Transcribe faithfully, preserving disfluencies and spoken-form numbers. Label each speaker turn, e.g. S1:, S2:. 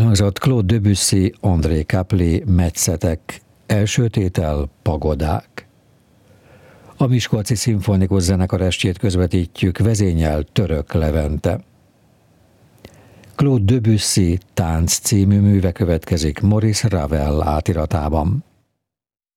S1: Elhangzott Claude Debussy, André Capli, Metszetek, első tétel Pagodák. A Miskolci Szimfonikus Zenekar estjét közvetítjük, vezényel Török Levente. Claude Debussy Tánc című műve következik Maurice Ravel átiratában.